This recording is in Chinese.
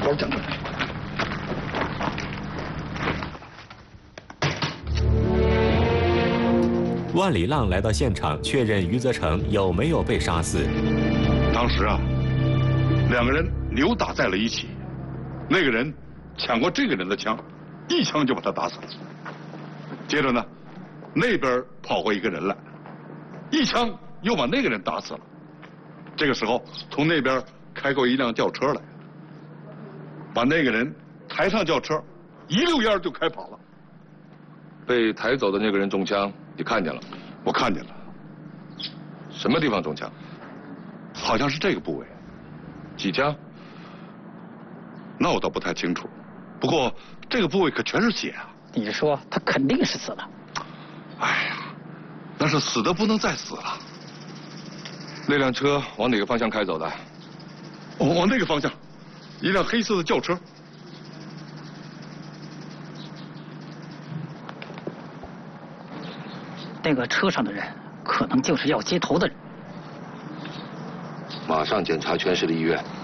我讲。 万里浪来到现场，确认余则成有没有被杀死。 当时啊，两个人扭打在了一起，那个人抢过这个人的枪，一枪就把他打死了。接着呢，那边跑过一个人来，一枪又把那个人打死了。这个时候，从那边开过一辆轿车来，把那个人抬上轿车，一溜烟就开跑了。 被抬走的那个人中枪，你看见了？ 我看见了。 什么地方中枪？ 好像是这个部位。 几枪？ 那我倒不太清楚。不过这个部位可全是血啊！ 你说他肯定是死了。 哎呀，那是死的不能再死了。 那辆车往哪个方向开走的？ 往那个方向，一辆黑色的轿车。 那个车上的人可能就是要接头的人。 马上检查全市的医院。